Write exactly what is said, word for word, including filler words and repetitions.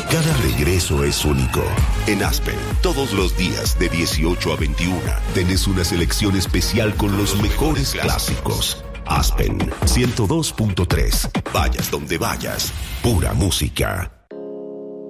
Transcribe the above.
Cada regreso es único. En Aspen, todos los días de dieciocho a veintiuna, tenés una selección especial con los mejores clásicos. Aspen ciento dos punto tres. Vayas donde vayas, pura música.